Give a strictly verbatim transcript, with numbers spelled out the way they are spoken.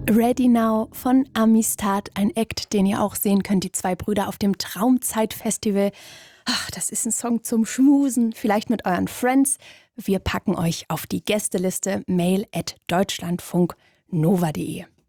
Ready Now von Amistad, ein Act, den ihr auch sehen könnt, die zwei Brüder auf dem Traumzeit-Festival. Ach, das ist ein Song zum Schmusen, vielleicht mit euren Friends. Wir packen euch auf die Gästeliste, mail at deutschlandfunknova punkt de.